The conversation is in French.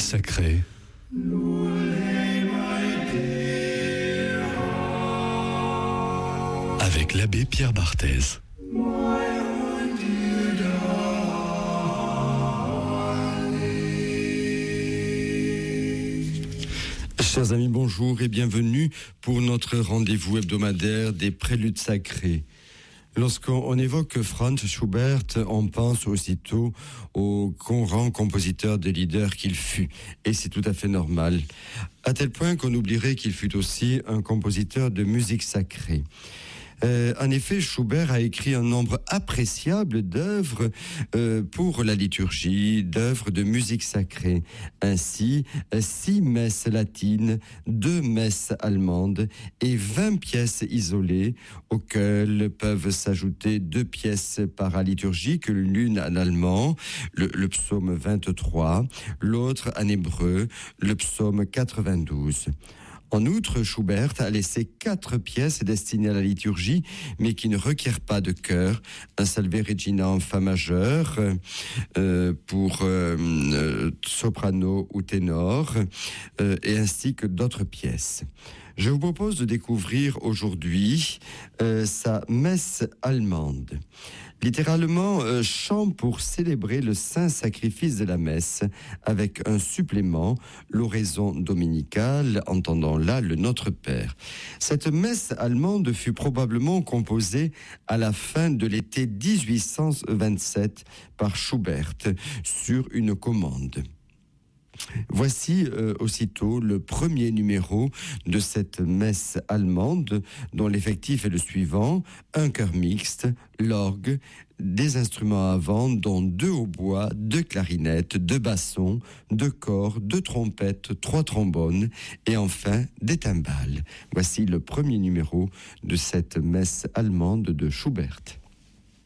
sacrée. Avec l'abbé Pierre Barthez. Chers amis, bonjour et bienvenue pour notre rendez-vous hebdomadaire des préludes sacrés. Lorsqu'on évoque Franz Schubert, on pense aussitôt au grand compositeur de leader qu'il fut. Et c'est tout à fait normal. À tel point qu'on oublierait qu'il fut aussi un compositeur de musique sacrée. En effet, Schubert a écrit un nombre appréciable d'œuvres pour la liturgie, d'œuvres de musique sacrée. Ainsi, 6 messes latines, 2 messes allemandes et 20 pièces isolées, auxquelles peuvent s'ajouter 2 pièces paraliturgiques, l'une en allemand, le psaume 23, l'autre en hébreu, le psaume 92. En outre, Schubert a laissé 4 pièces destinées à la liturgie, mais qui ne requièrent pas de chœur. Un Salve Regina en fa majeur pour soprano ou ténor, et ainsi que d'autres pièces. Je vous propose de découvrir aujourd'hui sa messe allemande. Littéralement, chant pour célébrer le saint sacrifice de la messe, avec un supplément, l'oraison dominicale, entendant là le Notre Père. Cette messe allemande fut probablement composée à la fin de l'été 1827 par Schubert sur une commande. Voici aussitôt le premier numéro de cette messe allemande, dont l'effectif est le suivant: un chœur mixte, l'orgue, des instruments à vent, dont 2 hautbois, 2 clarinettes, 2 bassons, 2 cors, 2 trompettes, 3 trombones et enfin des timbales. Voici le premier numéro de cette messe allemande de Schubert.